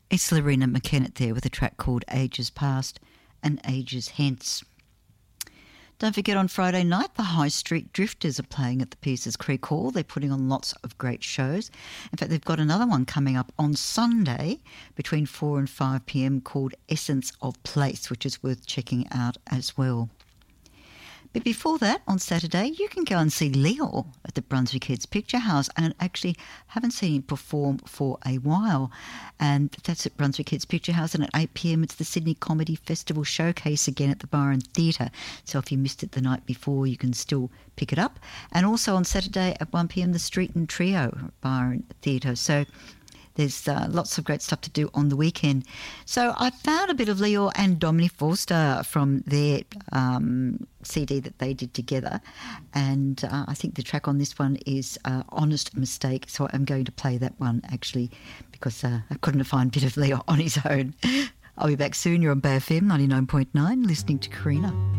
It's Lorena McKennitt there with a track called Ages Past and Ages Hence. Don't forget, on Friday night, the High Street Drifters are playing at the Pierces Creek Hall. They're putting on lots of great shows. In fact, they've got another one coming up on Sunday between 4 and 5 p.m. called Essence of Place, which is worth checking out as well. But before that, on Saturday, you can go and see Leo at the Brunswick Heads Picture House, and actually haven't seen him perform for a while. And that's at Brunswick Heads Picture House, and at 8 p.m. it's the Sydney Comedy Festival Showcase again at the Byron Theatre. So if you missed it the night before, you can still pick it up. And also on Saturday at 1 p.m, the Street and Trio at Byron Theatre. So there's lots of great stuff to do on the weekend. So I found a bit of Leo and Dominic Forster from their CD that they did together. And I think the track on this one is Honest Mistake. So I'm going to play that one, actually, because I couldn't find a bit of Leo on his own. I'll be back soon. You're on Bay FM 99.9, listening to Karina.